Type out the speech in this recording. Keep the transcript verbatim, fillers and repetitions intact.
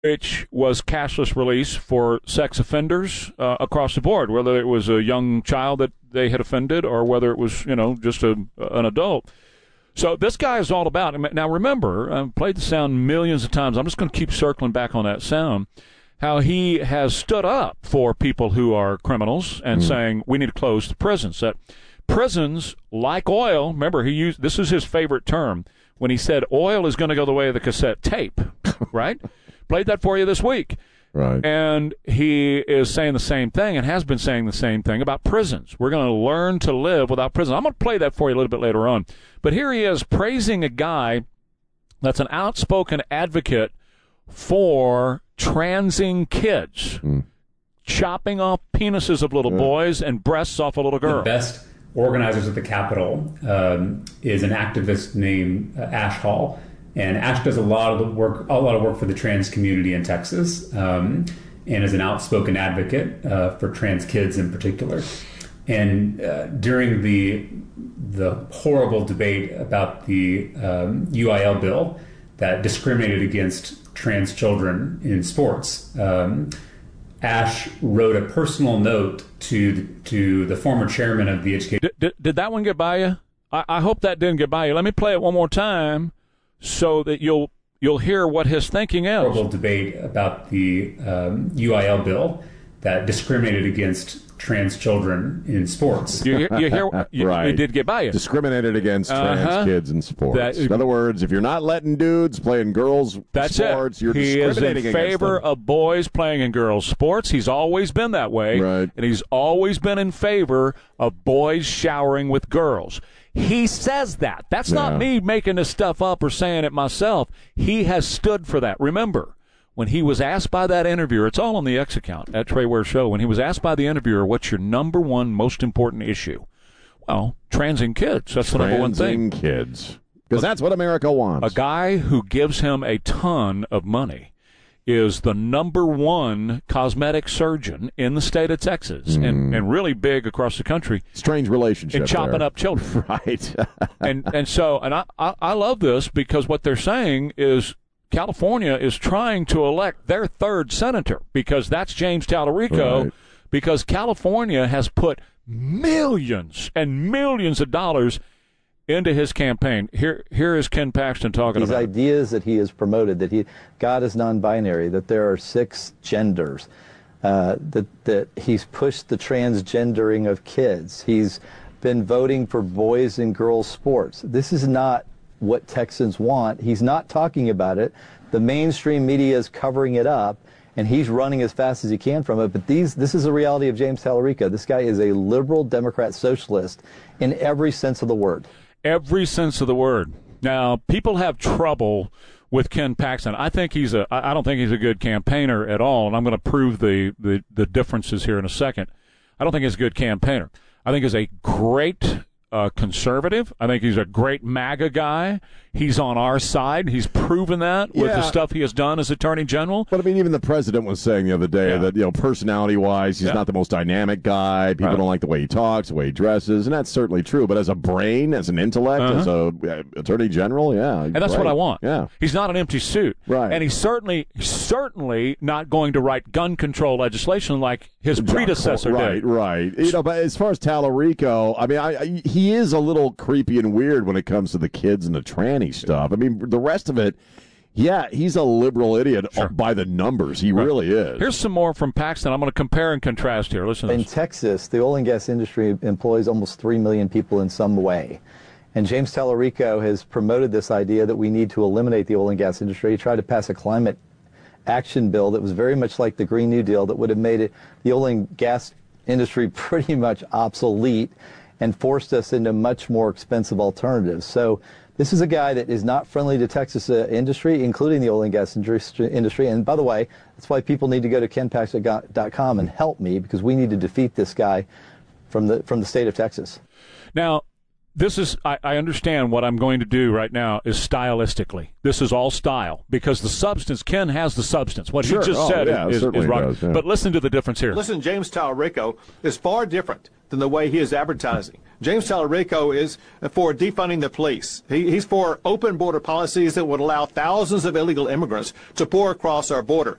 which was cashless release for sex offenders uh, across the board, whether it was a young child that they had offended or whether it was, you know, just a, an adult. So this guy is all about it. Now, remember, I've played the sound millions of times. I'm just going to keep circling back on that sound, how he has stood up for people who are criminals and mm. saying we need to close the prisons. That prisons, like oil, remember, he used this is his favorite term when he said oil is going to go the way of the cassette tape, right? Played that for you this week. Right. And he is saying the same thing and has been saying the same thing about prisons. We're going to learn to live without prison. I'm going to play that for you a little bit later on. But here he is praising a guy that's an outspoken advocate for transing kids, mm. chopping off penises of little yeah. boys and breasts off of little girls. The best organizers at the Capitol um, is an activist named uh, Ash Hall. And Ash does a lot of the work, a lot of work for the trans community in Texas, um, and is an outspoken advocate uh, for trans kids in particular. And uh, during the the horrible debate about the um, U I L bill that discriminated against trans children in sports, um, Ash wrote a personal note to to the former chairman of the education. Did, did, did that one get by you? I, I hope that didn't get by you. Let me play it one more time, so that you'll you'll hear what his thinking is. Horrible debate about the um, U I L bill that discriminated against trans children in sports. You, you hear? You, right. It did get by you. Discriminated against uh-huh. trans kids in sports. That, in other words, if you're not letting dudes play in girls' that's sports, it. you're he discriminating is in favor against them. of boys playing in girls' sports. He's always been that way, right. and he's always been in favor of boys showering with girls. He says that. That's yeah. not me making this stuff up or saying it myself. He has stood for that. Remember, when he was asked by that interviewer, it's all on the X account at Trey Ware Show, when he was asked by the interviewer, what's your number one most important issue? Well, transing kids. That's the number one thing. Transing kids. Because that's what America wants. A guy who gives him a ton of money is the number one cosmetic surgeon in the state of Texas, mm. and, and really big across the country. Strange relationship. And chopping there. up children. Right. and and so, and I, I, I love this because what they're saying is California is trying to elect their third senator, because that's James Tallarico, right. because California has put millions and millions of dollars into his campaign. Here, here is Ken Paxton talking These about These ideas that he has promoted, that he God is non-binary, that there are six genders, uh, that that he's pushed the transgendering of kids. He's been voting for boys and girls sports. This is not what Texans want. He's not talking about it. The mainstream media is covering it up, and he's running as fast as he can from it. But these, this is the reality of James Tallarico. This guy is a liberal Democrat socialist in every sense of the word. Every sense of the word. Now, people have trouble with Ken Paxton. I think he's a. I don't think he's a good campaigner at all, and I'm going to prove the, the, the differences here in a second. I don't think he's a good campaigner. I think he's a great uh, conservative. I think he's a great MAGA guy. He's on our side. He's proven that with yeah. the stuff he has done as Attorney General. But, I mean, even the president was saying the other day yeah. that, you know, personality-wise, he's yeah. not the most dynamic guy. People right. don't like the way he talks, the way he dresses, and that's certainly true. But as a brain, as an intellect, uh-huh. as a uh, Attorney General, yeah. And that's right. what I want. Yeah. He's not an empty suit. Right. And he's certainly, certainly not going to write gun control legislation like his predecessor right, did. Right, right. You know, but as far as Tallarico, I mean, I, I, he is a little creepy and weird when it comes to the kids and the tranny stuff. I mean, the rest of it, yeah, he's a liberal idiot sure. by the numbers. He right. really is. Here's some more from Paxton. I'm going to compare and contrast here. Listen to In this. Texas, the oil and gas industry employs almost three million people in some way. And James Tallarico has promoted this idea that we need to eliminate the oil and gas industry. He tried to pass a climate action bill that was very much like the Green New Deal that would have made it the oil and gas industry pretty much obsolete and forced us into much more expensive alternatives. So this is a guy that is not friendly to Texas uh, industry, including the oil and gas industry. And by the way, that's why people need to go to ken paxton dot com and help me, because we need to defeat this guy from the from the state of Texas. Now, this is, I, I understand what I'm going to do right now is stylistically. This is all style, because the substance, Ken has the substance. What sure. he just oh, said yeah, is, is right. Does, yeah. But listen to the difference here. Listen, James Tallarico is far different than the way he is advertising. James Tallarico is for defunding the police. He, he's for open border policies that would allow thousands of illegal immigrants to pour across our border.